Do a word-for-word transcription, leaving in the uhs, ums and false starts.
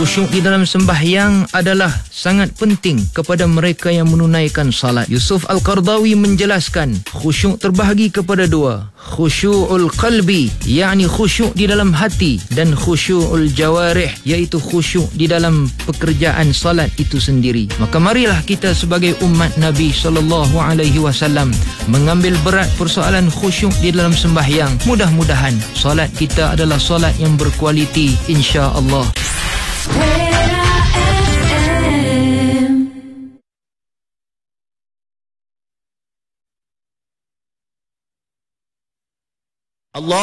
Khusyuk di dalam sembahyang adalah sangat penting kepada mereka yang menunaikan salat. Yusuf Al-Qardawi menjelaskan, khusyuk terbahagi kepada dua. Khusyu'ul qalbi, yakni khusyuk di dalam hati, dan khusyu'ul jawarih, iaitu khusyuk di dalam pekerjaan salat itu sendiri. Maka marilah kita sebagai umat Nabi sallallahu alaihi wasallam mengambil berat persoalan khusyuk di dalam sembahyang. Mudah-mudahan solat kita adalah solat yang berkualiti, insya-Allah. Allah